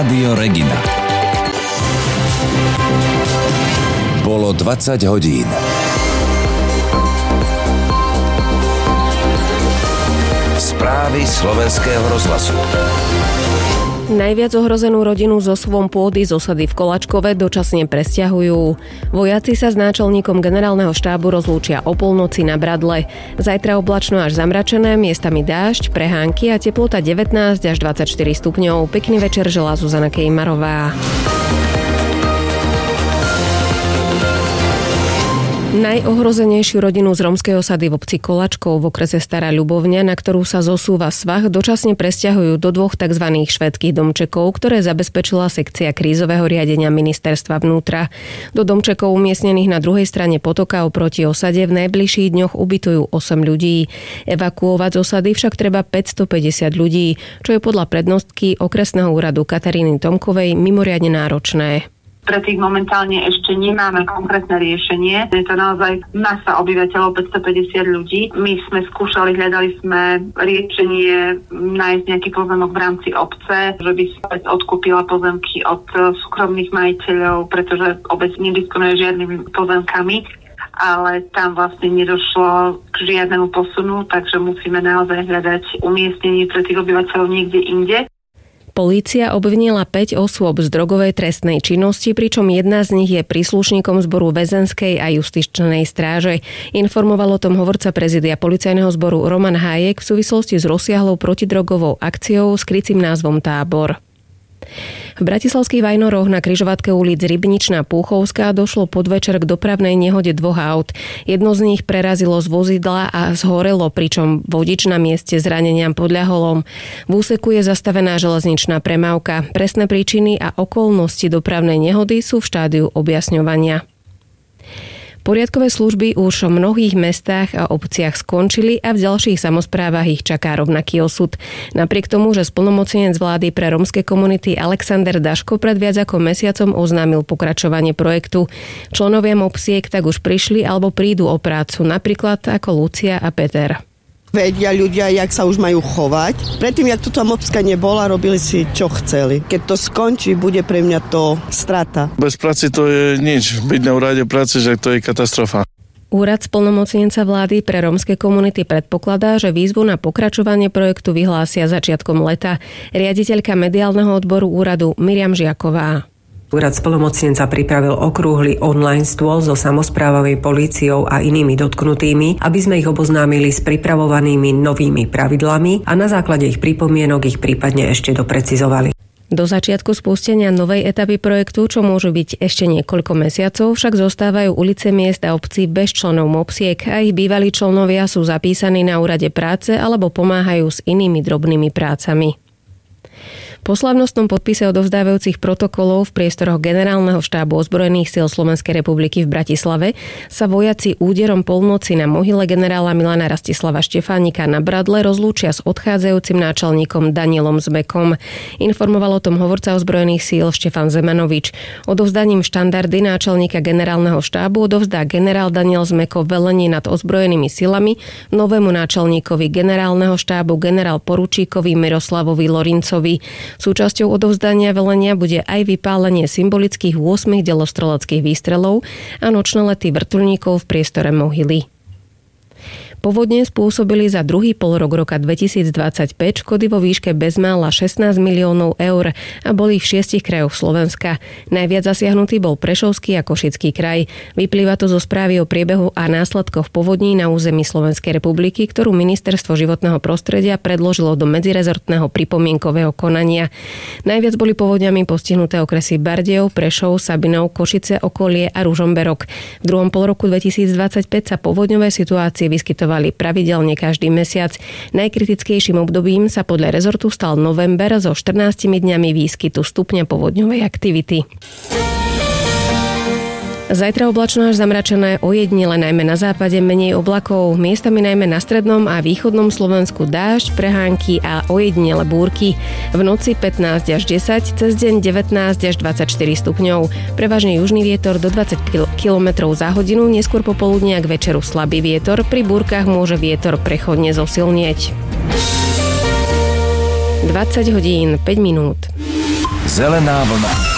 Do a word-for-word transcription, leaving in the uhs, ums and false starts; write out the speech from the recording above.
Rádio Regina. Bolo dvadsať hodín. Správy slovenského rozhlasu. Najviac ohrozenú rodinu so svom pôdy z osady v Kolačkove dočasne presťahujú. Vojaci sa s náčelníkom generálneho štábu rozlúčia o polnoci na Bradle. Zajtra oblačno až zamračené, miestami dážď, prehánky a teplota devätnásť až dvadsaťštyri stupňov. Pekný večer želá Zuzana Kejmarová. Najohrozenejšiu rodinu z rómskej osady v obci Kolačkov v okrese Stará Ľubovňa, na ktorú sa zosúva svah, dočasne presťahujú do dvoch tzv. Švédskych domčekov, ktoré zabezpečila sekcia krízového riadenia ministerstva vnútra. Do domčekov umiestnených na druhej strane potoka oproti osade v najbližších dňoch ubytujú osem ľudí. Evakuovať z osady však treba päťstopäťdesiat ľudí, čo je podľa prednostky okresného úradu Kataríny Tomkovej mimoriadne náročné. Pre tých momentálne ešte nemáme konkrétne riešenie. Je to naozaj masa obyvateľov, päťstopäťdesiat ľudí. My sme skúšali, hľadali sme riešenie nájsť nejaký pozemok v rámci obce, že by sa odkúpila pozemky od súkromných majiteľov, pretože obec nedisponuje žiadnymi pozemkami, ale tam vlastne nedošlo k žiadnemu posunu, takže musíme naozaj hľadať umiestnenie pre tých obyvateľov niekde inde. Polícia obvinila päť osôb z drogovej trestnej činnosti, pričom jedna z nich je príslušníkom zboru väzenskej a justičnej stráže. Informoval o tom hovorca prezidia policajného zboru Roman Hájek v súvislosti s rozsiahlou protidrogovou akciou s krycím názvom Tábor. V bratislavských Vajnoroch na križovatke ulic Rybničná Púchovská došlo podvečer k dopravnej nehode dvoch aut. Jedno z nich prerazilo z vozidla a zhorelo, pričom vodič na mieste zraneniam podľahol. V úseku je zastavená železničná premávka. Presné príčiny a okolnosti dopravnej nehody sú v štádiu objasňovania. Poriadkové služby už v mnohých mestách a obciach skončili a v ďalších samosprávach ich čaká rovnaký osud. Napriek tomu, že splnomocnenec vlády pre rómske komunity Alexander Daško pred viac ako mesiacom oznámil pokračovanie projektu. Členovia mopsiek tak už prišli alebo prídu o prácu, napríklad ako Lucia a Peter. Vedia ľudia, jak sa už majú chovať. Predtým, jak tu tá mopska nebola, robili si, čo chceli. Keď to skončí, bude pre mňa to strata. Bez práce to je nič. Byť na úrade práce, že to je katastrofa. Úrad splnomocnenca vlády pre rómske komunity predpokladá, že výzvu na pokračovanie projektu vyhlásia začiatkom leta. Riaditeľka mediálneho odboru úradu Miriam Žiaková. Úrad splnomocnenca pripravil okrúhly online stôl so samosprávovej políciou a inými dotknutými, aby sme ich oboznámili s pripravovanými novými pravidlami a na základe ich pripomienok ich prípadne ešte doprecizovali. Do začiatku spustenia novej etapy projektu, čo môžu byť ešte niekoľko mesiacov, však zostávajú ulice miest a obcí bez členov mopsiek a ich bývalí členovia sú zapísaní na úrade práce alebo pomáhajú s inými drobnými prácami. Po slavnostnom podpise odovzdávajúcich protokolov v priestoroch Generálneho štábu ozbrojených síl Slovenskej republiky v Bratislave sa vojaci úderom polnoci na mohyle generála Milana Rastislava Štefánika na Bradle rozlúčia s odchádzajúcim náčelníkom Danielom Zmekom. Informoval o tom hovorca ozbrojených síl Štefan Zemanovič. Odovzdaním štandardy náčelníka Generálneho štábu odovzdá generál Daniel Zmeko velenie nad ozbrojenými silami novému náčelníkovi Generálneho štábu generál poručíkovi Miroslavovi Lorincovi. Súčasťou odovzdania velenia bude aj vypálenie symbolických ôsmich delostreleckých výstrelov a nočné lety vrtuľníkov v priestore mohyly. Povodne spôsobili za druhý polrok roka dvetisícdvadsaťpäť škody vo výške bezmála šestnásť miliónov eur a boli v šiestich krajoch Slovenska. Najviac zasiahnutý bol Prešovský a Košický kraj. Vyplýva to zo správy o priebehu a následkoch povodní na území Slovenskej republiky, ktorú Ministerstvo životného prostredia predložilo do medzirezortného pripomienkového konania. Najviac boli povodňami postihnuté okresy Bardejov, Prešov, Sabinov, Košice, okolie a Ružomberok. V druhom polroku dvetisícdvadsaťpäť sa povodňové situácie vyskytovali pravidelne každý mesiac. Najkritickejším obdobím sa podľa rezortu stal november so štrnástimi dňami výskytu stupňa povodňovej aktivity. Zajtra oblačno až zamračené, ojedinele najmä na západe menej oblakov, miestami najmä na strednom a východnom Slovensku dážď, prehánky a ojedinele búrky. V noci pätnásť až desať, cez deň devätnásť až dvadsaťštyri stupňov. Prevažne južný vietor do dvadsať kilometrov za hodinu, neskôr popoludnia k večeru slabý vietor, pri búrkach môže vietor prechodne zosilnieť. dvadsať hodín päť minút. Zelená vlna.